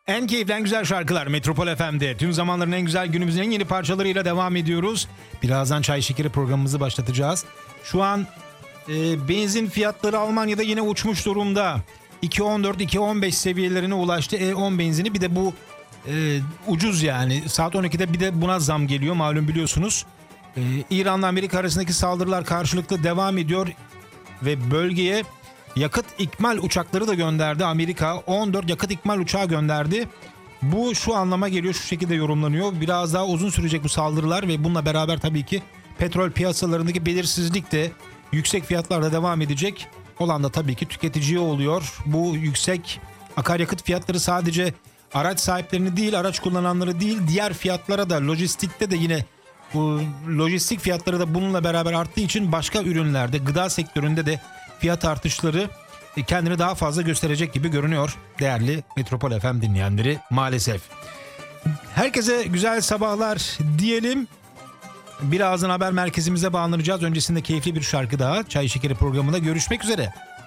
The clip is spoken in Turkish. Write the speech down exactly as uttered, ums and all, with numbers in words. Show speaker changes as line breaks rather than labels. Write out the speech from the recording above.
En keyifli, en güzel şarkılar Metropol F M'de. Tüm zamanların en güzel, günümüzün en yeni parçalarıyla devam ediyoruz. Birazdan Çay Şekeri programımızı başlatacağız. Şu an e, benzin fiyatları Almanya'da yine uçmuş durumda. iki on dört iki on beş seviyelerine ulaştı E on benzini. Bir de bu e, ucuz yani. Saat on ikide bir de buna zam geliyor, malum biliyorsunuz. E, İran'la Amerika arasındaki saldırılar karşılıklı devam ediyor. Ve bölgeye yakıt ikmal uçakları da gönderdi. Amerika on dört yakıt ikmal uçağı gönderdi. Bu şu anlama geliyor, şu şekilde yorumlanıyor. Biraz daha uzun sürecek bu saldırılar ve bununla beraber tabii ki petrol piyasalarındaki belirsizlik de, yüksek fiyatlar da devam edecek. Olan da tabii ki tüketiciye oluyor. Bu yüksek akaryakıt fiyatları sadece araç sahiplerini değil, araç kullananları değil, diğer fiyatlara da, lojistikte de yine bu lojistik fiyatları da bununla beraber arttığı için başka ürünlerde, gıda sektöründe de fiyat artışları kendini daha fazla gösterecek gibi görünüyor değerli Metropol F M dinleyenleri, maalesef. Herkese güzel sabahlar diyelim. Birazdan haber merkezimize bağlanacağız. Öncesinde keyifli bir şarkı daha. Çay Şekeri programında görüşmek üzere.